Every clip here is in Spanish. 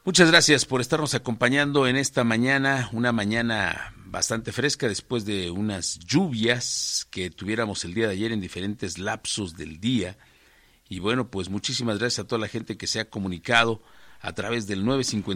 Muchas gracias por estarnos acompañando en esta mañana, una mañana bastante fresca después de unas lluvias que tuviéramos el día de ayer en diferentes lapsos del día. Y bueno, pues muchísimas gracias a toda la gente que se ha comunicado a través del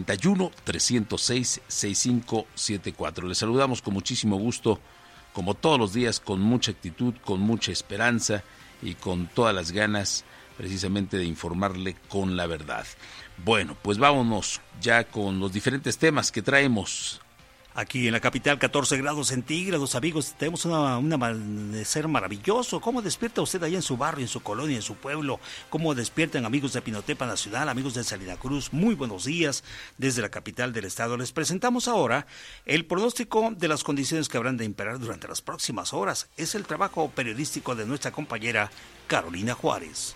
951-306-6574. Les saludamos con muchísimo gusto, como todos los días, con mucha actitud, con mucha esperanza y con todas las ganas precisamente de informarle con la verdad. Bueno, pues vámonos ya con los diferentes temas que traemos. Aquí en la capital, 14 grados centígrados, amigos, tenemos un amanecer maravilloso. ¿Cómo despierta usted allá en su barrio, en su colonia, en su pueblo? ¿Cómo despiertan amigos de Pinotepa Nacional, amigos de Salina Cruz? Muy buenos días desde la capital del estado. Les presentamos ahora el pronóstico de las condiciones que habrán de imperar durante las próximas horas. Es el trabajo periodístico de nuestra compañera Carolina Juárez.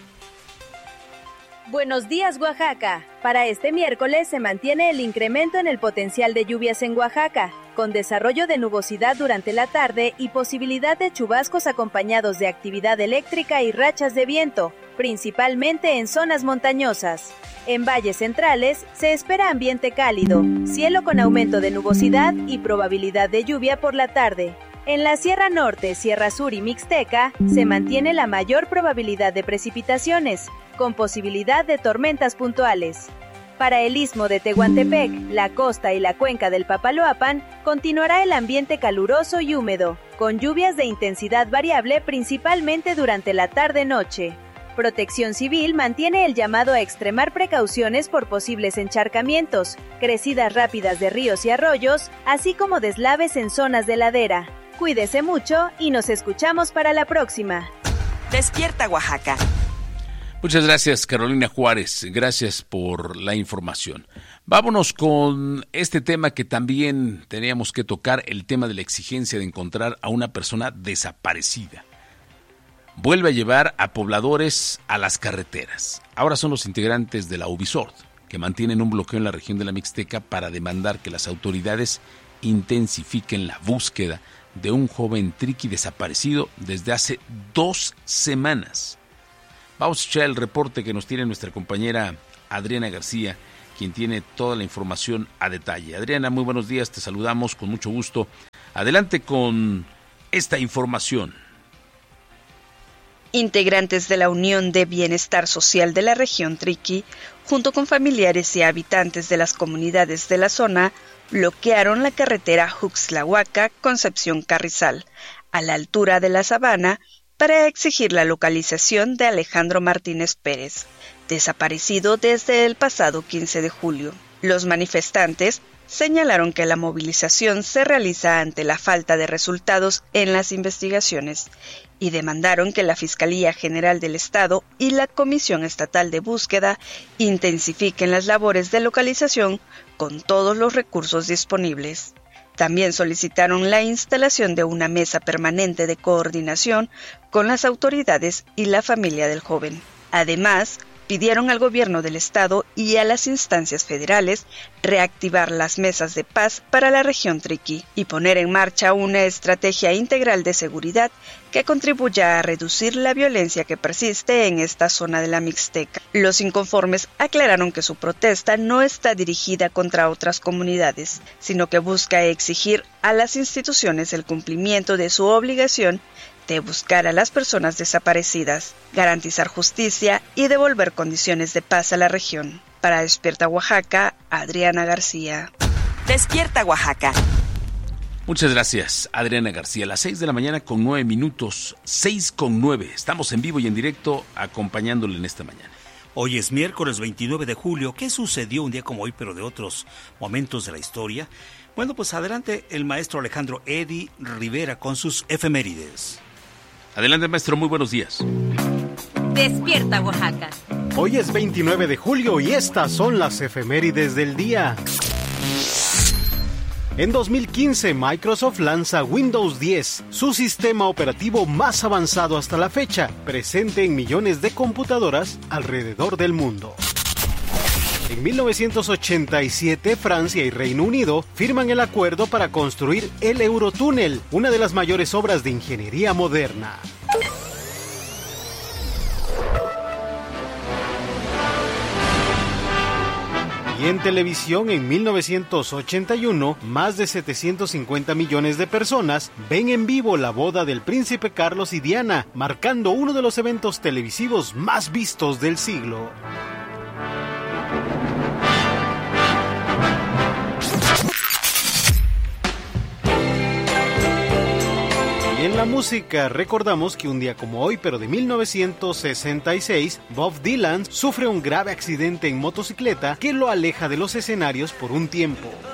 Buenos días, Oaxaca. Para este miércoles se mantiene el incremento en el potencial de lluvias en Oaxaca, con desarrollo de nubosidad durante la tarde y posibilidad de chubascos acompañados de actividad eléctrica y rachas de viento, principalmente en zonas montañosas. En valles centrales se espera ambiente cálido, cielo con aumento de nubosidad y probabilidad de lluvia por la tarde. En la Sierra Norte, Sierra Sur y Mixteca se mantiene la mayor probabilidad de precipitaciones, con posibilidad de tormentas puntuales. Para el istmo de Tehuantepec, la costa y la cuenca del Papaloapan, continuará el ambiente caluroso y húmedo, con lluvias de intensidad variable principalmente durante la tarde-noche. Protección Civil mantiene el llamado a extremar precauciones por posibles encharcamientos, crecidas rápidas de ríos y arroyos, así como deslaves en zonas de ladera. Cuídese mucho y nos escuchamos para la próxima. Despierta, Oaxaca. Muchas gracias, Carolina Juárez. Gracias por la información. Vámonos con este tema que también teníamos que tocar, el tema de la exigencia de encontrar a una persona desaparecida. Vuelve a llevar a pobladores a las carreteras. Ahora son los integrantes de la Ubisoft, que mantienen un bloqueo en la región de la Mixteca para demandar que las autoridades intensifiquen la búsqueda de un joven triqui desaparecido desde hace 2 semanas. Vamos a escuchar el reporte que nos tiene nuestra compañera Adriana García, quien tiene toda la información a detalle. Adriana, muy buenos días, te saludamos con mucho gusto. Adelante con esta información. Integrantes de la Unión de Bienestar Social de la región Triqui, junto con familiares y habitantes de las comunidades de la zona, bloquearon la carretera Juxtlahuaca-Concepción-Carrizal, a la altura de la Sabana, para exigir la localización de Alejandro Martínez Pérez, desaparecido desde el pasado 15 de julio. Los manifestantes señalaron que la movilización se realiza ante la falta de resultados en las investigaciones y demandaron que la Fiscalía General del Estado y la Comisión Estatal de Búsqueda intensifiquen las labores de localización con todos los recursos disponibles. También solicitaron la instalación de una mesa permanente de coordinación con las autoridades y la familia del joven. Además, pidieron al gobierno del estado y a las instancias federales reactivar las mesas de paz para la región Triqui y poner en marcha una estrategia integral de seguridad que contribuya a reducir la violencia que persiste en esta zona de la Mixteca. Los inconformes aclararon que su protesta no está dirigida contra otras comunidades, sino que busca exigir a las instituciones el cumplimiento de su obligación de buscar a las personas desaparecidas, garantizar justicia y devolver condiciones de paz a la región. Para Despierta Oaxaca, Adriana García. Despierta Oaxaca. Muchas gracias, Adriana García. A las 6 de la mañana con 9 minutos, 6:09. Estamos en vivo y en directo acompañándole en esta mañana. Hoy es miércoles 29 de julio. ¿Qué sucedió un día como hoy, pero de otros momentos de la historia? Bueno, pues adelante el maestro Alejandro Edi Rivera con sus efemérides. Adelante, maestro, muy buenos días. Despierta Oaxaca. Hoy es 29 de julio y estas son las efemérides del día. En 2015, Microsoft lanza Windows 10, su sistema operativo más avanzado hasta la fecha, presente en millones de computadoras alrededor del mundo. En 1987, Francia y Reino Unido firman el acuerdo para construir el Eurotúnel, una de las mayores obras de ingeniería moderna. Y Y en televisión, en 1981, más de 750 millones de personas ven en vivo la boda del príncipe Carlos y Diana, marcando uno de los eventos televisivos más vistos del siglo. En la música, recordamos que un día como hoy, pero de 1966, Bob Dylan sufre un grave accidente en motocicleta que lo aleja de los escenarios por un tiempo.